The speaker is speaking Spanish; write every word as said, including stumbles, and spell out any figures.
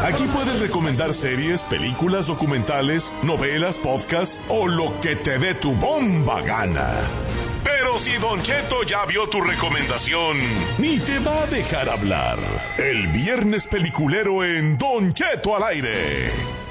Aquí puedes recomendar series, películas, documentales, novelas, podcasts o lo que te dé tu bomba gana. Pero si Don Cheto ya vio tu recomendación, ni te va a dejar hablar. El viernes peliculero en Don Cheto al aire.